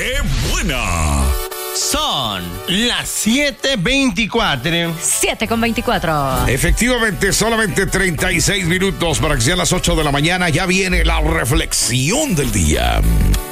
¡Qué buena! Son las 7:24. 7:24. Efectivamente, solamente 36 minutos para que sean las 8 de la mañana. Ya viene la reflexión del día.